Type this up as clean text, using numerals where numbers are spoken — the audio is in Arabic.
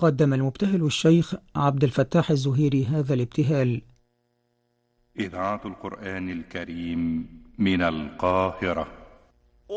قدم المبتهل الشيخ عبد الفتاح الزهيري هذا الابتهال. إذاعة القرآن الكريم من القاهرة.